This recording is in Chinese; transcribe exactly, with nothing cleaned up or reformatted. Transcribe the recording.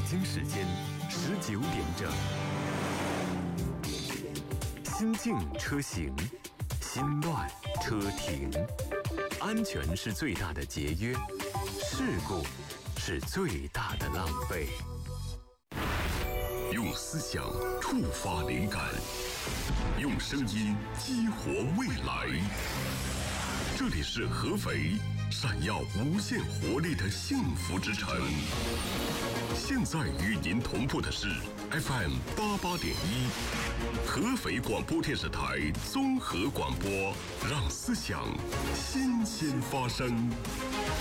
京时间十九点整。心静车行，心乱车停。安全是最大的节约，事故是最大的浪费。 用思想触发灵感，用声音激活未来。这里是合肥，闪耀无限活力的幸福之城。现在与您同步的是 F M 八八点一，合肥广播电视台综合广播，让思想新鲜发生。